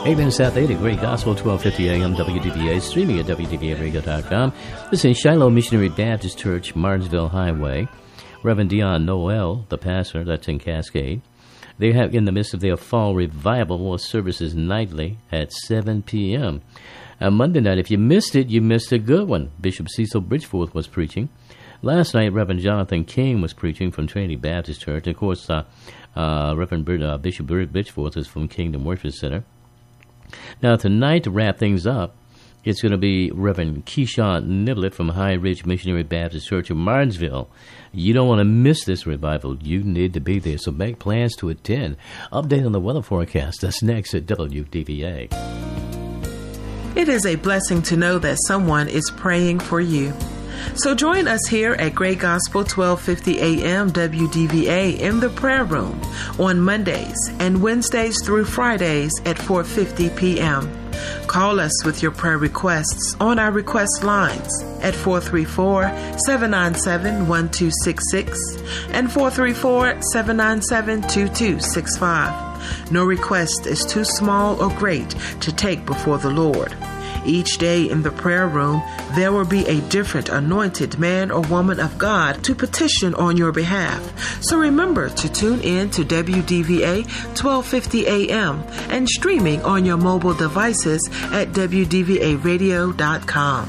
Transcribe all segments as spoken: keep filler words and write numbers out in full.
eight minutes after eight, Great Gospel, twelve fifty a.m. W D V A, streaming at W D V A radio dot com. This is Shiloh Missionary Baptist Church, Martinsville Highway. Reverend Dion Noel, the pastor, that's in Cascade. They have in the midst of their fall revival services nightly at seven p.m. Uh, Monday night, if you missed it, you missed a good one. Bishop Cecil Bridgeforth was preaching. Last night, Reverend Jonathan King was preaching from Trinity Baptist Church. Of course, uh, uh, Reverend uh, Bishop Bridgeforth is from Kingdom Worship Center. Now, tonight, to wrap things up, it's going to be Reverend Keyshawn Niblett from High Ridge Missionary Baptist Church in Martinsville. You don't want to miss this revival. You need to be there, so make plans to attend. Update on the weather forecast. That's next at W D V A. It is a blessing to know that someone is praying for you. So join us here at Great Gospel twelve fifty a.m. W D V A in the prayer room on Mondays and Wednesdays through Fridays at four fifty p.m. Call us with your prayer requests on our request lines at four three four, seven nine seven, one two six six and four three four, seven nine seven, two two six five. No request is too small or great to take before the Lord. Each day in the prayer room, there will be a different anointed man or woman of God to petition on your behalf. So remember to tune in to W D V A twelve fifty a.m. and streaming on your mobile devices at W D V A radio dot com.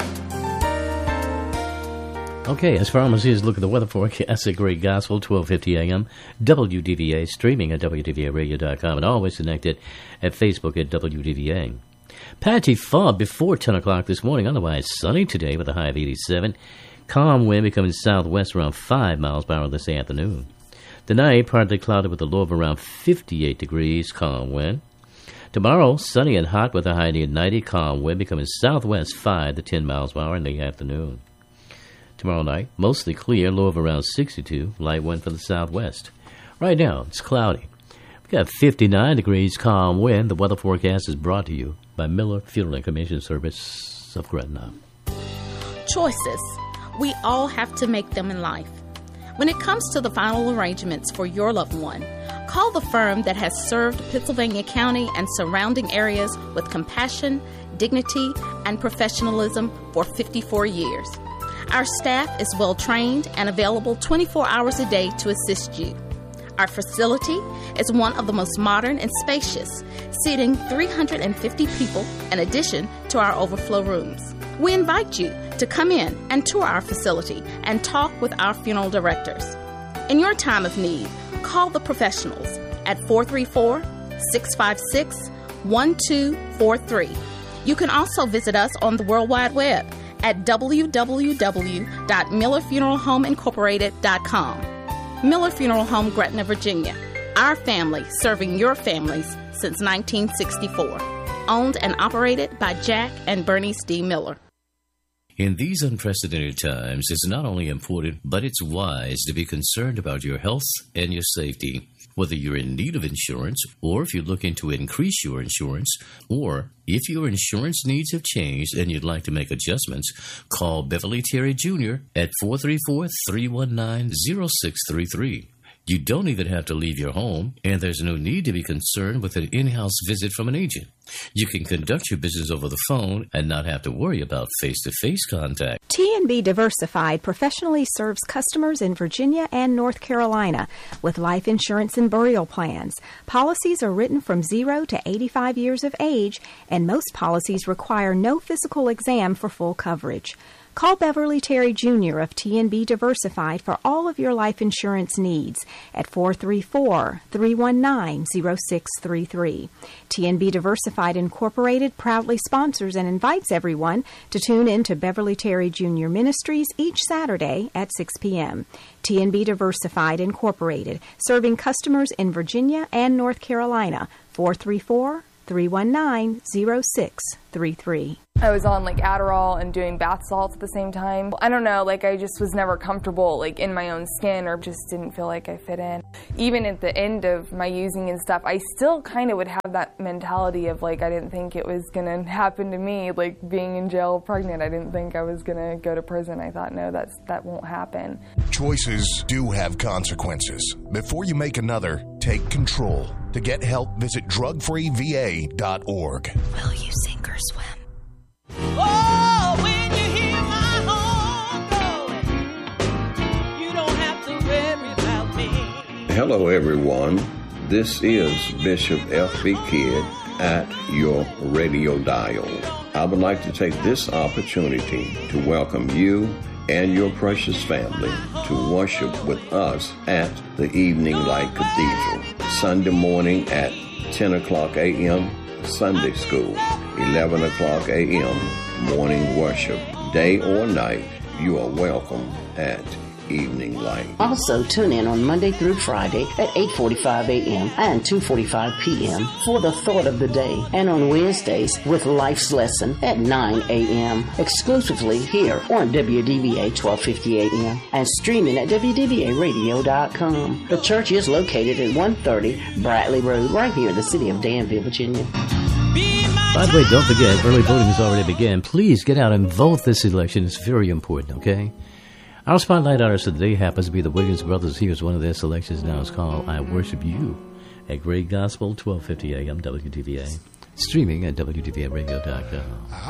Okay, as pharmacy is look at the weather forecast at Great Gospel, twelve fifty a.m. W D V A, streaming at W D V A radio dot com, and always connected at Facebook at W D V A. Patchy fog before ten o'clock this morning, otherwise sunny today with a high of eighty-seven. Calm wind becoming southwest around five miles per hour this afternoon. Tonight, partly cloudy with a low of around fifty-eight degrees, calm wind. Tomorrow, sunny and hot with a high near ninety, calm wind becoming southwest five to ten miles per hour in the afternoon. Tomorrow night, mostly clear, low of around sixty-two, light wind from the southwest. Right now, it's cloudy. We've got fifty-nine degrees, calm wind. The weather forecast is brought to you by Miller Funeral and Cremation Service of Gretna. Choices. We all have to make them in life. When it comes to the final arrangements for your loved one, call the firm that has served Pittsylvania County and surrounding areas with compassion, dignity, and professionalism for fifty-four years. Our staff is well trained and available twenty-four hours a day to assist you. Our facility is one of the most modern and spacious, seating three hundred fifty people in addition to our overflow rooms. We invite you to come in and tour our facility and talk with our funeral directors. In your time of need, call the professionals at four three four, six five six, one two four three. You can also visit us on the World Wide Web at w w w dot miller funeral home incorporated dot com. Miller Funeral Home, Gretna, Virginia. Our family serving your families since nineteen sixty-four. Owned and operated by Jack and Bernice D. Miller. In these unprecedented times, it's not only important, but it's wise to be concerned about your health and your safety. Whether you're in need of insurance, or if you're looking to increase your insurance, or if your insurance needs have changed and you'd like to make adjustments, call Beverly Terry Junior at four three four, three one nine, zero six three three. You don't even have to leave your home, and there's no need to be concerned with an in-house visit from an agent. You can conduct your business over the phone and not have to worry about face-to-face contact. T and B Diversified professionally serves customers in Virginia and North Carolina with life insurance and burial plans. Policies are written from zero to eighty-five years of age, and most policies require no physical exam for full coverage. Call Beverly Terry Junior of T and B Diversified for all of your life insurance needs at four three four, three one nine, zero six three three. T and B Diversified Incorporated proudly sponsors and invites everyone to tune in to Beverly Terry Junior Ministries each Saturday at six p.m. T and B Diversified Incorporated, serving customers in Virginia and North Carolina, four three four, three one nine, zero six three three. I was on like Adderall and doing bath salts at the same time. I don't know, like I just was never comfortable like in my own skin, or just didn't feel like I fit in. Even at the end of my using and stuff, I still kind of would have that mentality of like I didn't think it was gonna happen to me, like being in jail pregnant. I didn't think I was gonna go to prison. I thought, no, that's that won't happen. Choices do have consequences. Before you make another, take control. To get help, visit drug free v a dot org. Will you sink or swim? Oh, when you hear my horn blowing, you don't have to worry about me. Hello, everyone. This is Bishop F B. Kidd at your radio dial. I would like to take this opportunity to welcome you and your precious family to worship with us at the Evening Light Cathedral. Sunday morning at ten o'clock a.m., Sunday school, eleven o'clock a.m., morning worship. Day or night, you are welcome at Evening Light. Also, tune in on Monday through Friday at eight forty-five a.m. and two forty-five p.m. for the Thought of the Day, and on Wednesdays with Life's Lesson at nine a.m. exclusively here on W D V A twelve fifty a.m. and streaming at w d v a radio dot com. The church is located at one thirty Bradley Road, right here in the city of Danville, Virginia. By the way, don't forget, early voting has already begun. Please get out and vote this election. It's very important, okay? Our spotlight artist of the day happens to be the Williams Brothers. Here's one of their selections now. It's called I Worship You at Great Gospel, twelve fifty a.m. W D V A. Streaming at w d v a radio dot com.